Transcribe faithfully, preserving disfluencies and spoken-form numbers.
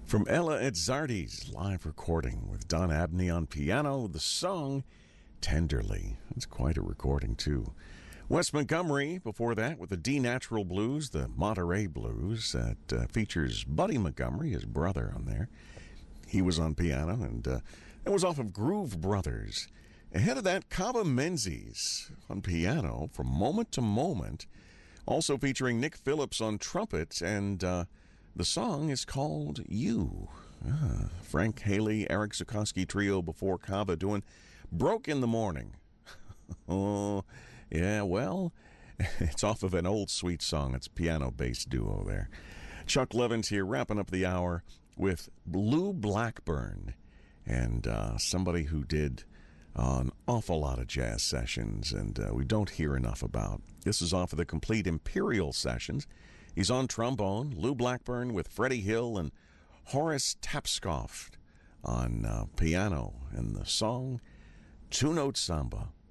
From Ella Izzardi's live recording with Don Abney on piano, the song Tenderly. It's quite a recording, too. Wes Montgomery, before that, with the D Natural Blues, the Monterey Blues, that uh, features Buddy Montgomery, his brother, on there. He was on piano, and uh, that was off of Groove Brothers. Ahead of that, Kava Menzies on piano, From Moment to Moment, also featuring Nick Phillips on trumpet, and uh, the song is called You. Ah, Frank Haley, Eric Zukoski trio before Kava doing Broke in the Morning. Oh, yeah, well, it's off of an old sweet song. It's a piano-based duo there. Chuck Levins here, wrapping up the hour with Lou Blackburn, and uh, somebody who did uh, an awful lot of jazz sessions, and uh, we don't hear enough about. This is off of the Complete Imperial Sessions. He's on trombone, Lou Blackburn with Freddie Hill and Horace Tapscott on uh, piano, and the song Two Note Samba.